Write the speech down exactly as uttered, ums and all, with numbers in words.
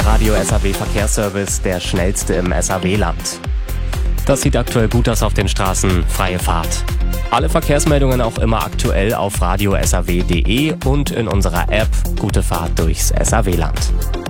der Radio S A W Verkehrsservice, der schnellste im S A W-Land. Das sieht aktuell gut aus auf den Straßen, freie Fahrt. Alle Verkehrsmeldungen auch immer aktuell auf radio s a w punkt d e und in unserer App Gute Fahrt durchs S A W-Land.